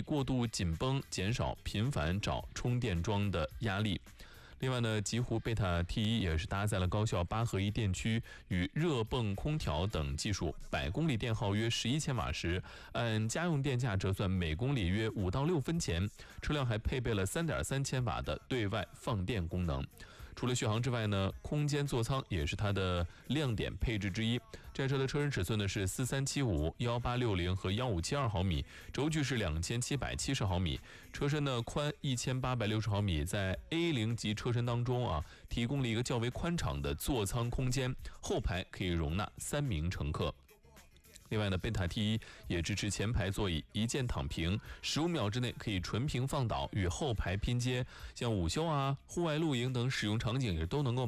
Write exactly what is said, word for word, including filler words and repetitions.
避过度紧绷，减少频繁找充电桩的压力。另外呢，极狐贝塔 T 一也是搭载了高效八合一电驱与热泵空调等技术，百公里电耗约十一千瓦时，按家用电价折算每公里约五到六分钱。车辆还配备了 三点三千瓦的对外放电功能。除了续航之外呢，空间座舱也是它的亮点配置之一。这车的车身尺寸呢是四三七五、一八六零和一五七二毫米，轴距是两千七百七十毫米，车身呢宽一千八百六十毫米，在 A 零 级车身当中啊，提供了一个较为宽敞的座舱空间，后排可以容纳三名乘客。另外呢，贝塔 T 一也支持前排座椅一键躺平，十五秒之内可以纯平放倒，与后排拼接，像午休啊、户外露营等使用场景也都能够